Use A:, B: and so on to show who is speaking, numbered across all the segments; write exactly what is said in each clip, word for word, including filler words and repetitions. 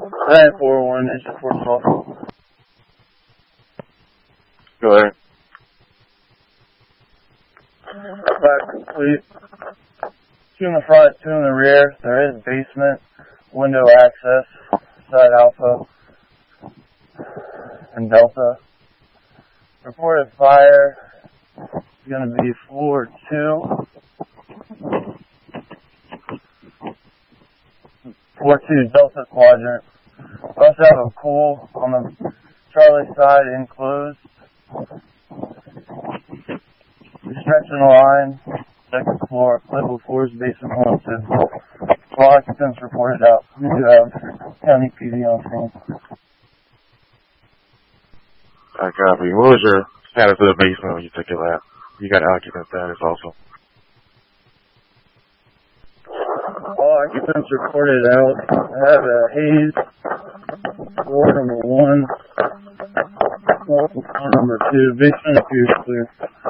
A: nine four one, it's a four call.
B: Go ahead.
A: Flat complete. Two in the front, two in the rear. There is basement, window access, side alpha, and delta. Reported fire is going to be floor two. Floor two, delta quadrant. We also have a pool on the Charlie side enclosed. Stretching the line, second floor, level four is basement one, so all occupants reported out. We do have county P D on scene.
B: I copy. What was your status of the basement when you took it last? You got occupant status also.
A: All occupants reported out. I have a haze, floor number one, floor number two, basement appears clear.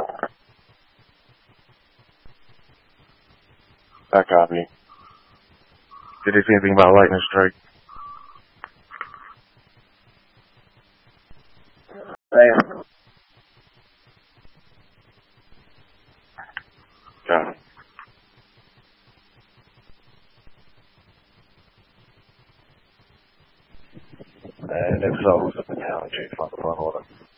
B: I copy. Did they say anything about lightning strike?
A: Thanks.
B: Got it. And if so, who's up in town? Chief on the front order.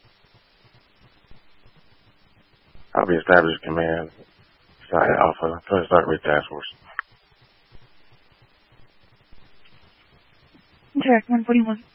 B: I'll be established command. Side Alpha. Try to start with task force.
C: Direct one forty-one.